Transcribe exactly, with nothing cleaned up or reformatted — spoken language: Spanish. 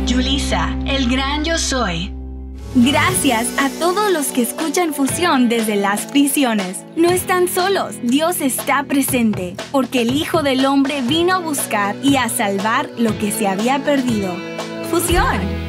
Yulisa, el gran yo soy. Gracias a todos los que escuchan Fusión desde las prisiones. No están solos, Dios está presente, porque el Hijo del Hombre vino a buscar y a salvar lo que se había perdido. Fusión.